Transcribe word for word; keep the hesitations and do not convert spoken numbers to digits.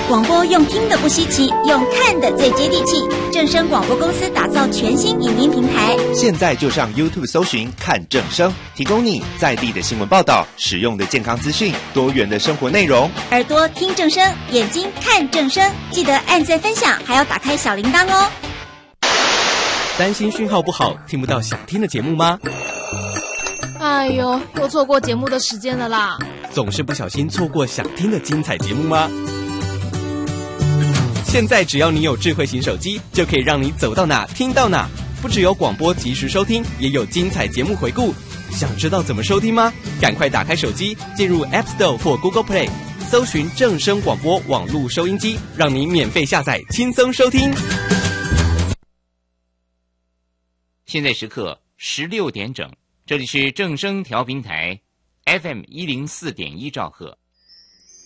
广播用听的不稀奇，用看的最接地气。正声广播公司打造全新影音平台， 现在就上 YouTube 搜寻看正声，提供你在地的新闻报道、实用的健康资讯、多元的生活内容。 耳朵听正声，眼睛看正声，记得按赞分享，还要打开小铃铛哦。 担心讯号不好，听不到想听的节目吗？ 哎呦，又错过节目的时间了啦！ 总是不小心错过想听的精彩节目吗？现在只要你有智慧型手机，就可以让你走到哪听到哪。不只有广播及时收听，也有精彩节目回顾。想知道怎么收听吗？赶快打开手机，进入 App Store 或 Google Play， 搜寻正声广播网络收音机，让你免费下载，轻松收听。 现在时刻十六点整，这里是正声调频台 F M 一零四点一兆赫。